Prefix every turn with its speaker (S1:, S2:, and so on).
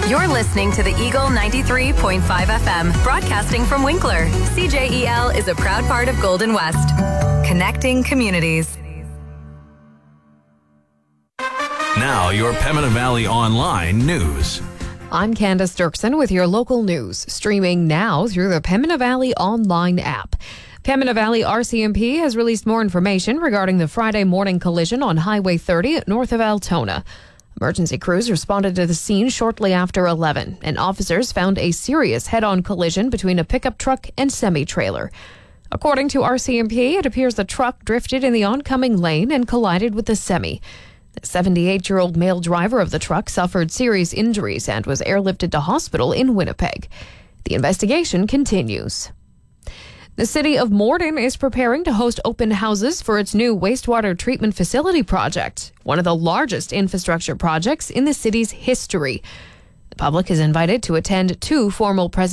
S1: You're listening to the Eagle 93.5 FM, broadcasting from Winkler. CJEL is a proud part of Golden West, connecting communities.
S2: Now, your Pembina Valley Online news.
S3: I'm Candace Dirksen with your local news, streaming now through the Pembina Valley Online app. Pembina Valley RCMP has released more information regarding the Friday morning collision on Highway 30 north of Altona. Emergency crews responded to the scene shortly after 11, and officers found a serious head-on collision between a pickup truck and semi-trailer. According to RCMP, it appears the truck drifted in the oncoming lane and collided with the semi. The 78-year-old male driver of the truck suffered serious injuries and was airlifted to hospital in Winnipeg. The investigation continues. The city of Morden is preparing to host open houses for its new wastewater treatment facility project, one of the largest infrastructure projects in the city's history. The public is invited to attend 2 formal presentations